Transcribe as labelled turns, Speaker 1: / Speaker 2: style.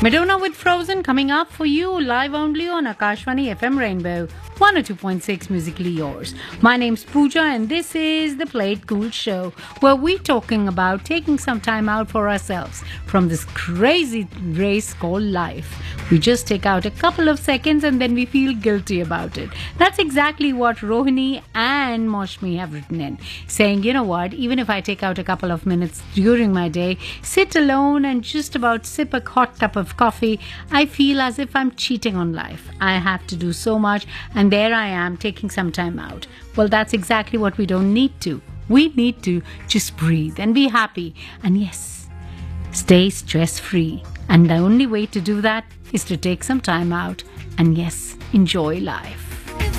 Speaker 1: Madonna with Frozen coming up for you live only on Akashvani FM Rainbow 102.6 Musically Yours. My name's Pooja and this is the Play It Cool show where we're talking about taking some time out for ourselves from this crazy race called life. We just take out a couple of seconds and then we feel guilty about it. That's exactly what Rohini and Moshmi have written in, saying, you know what, even if I take out a couple of minutes during my day, sit alone and just about sip a hot cup of coffee, I feel as if I'm cheating on life. I have to do so much and there I am taking some time out. Well, that's exactly what we don't need to. We need to just breathe and be happy. And yes, stay stress-free. And the only way to do that is to take some time out and yes, enjoy life.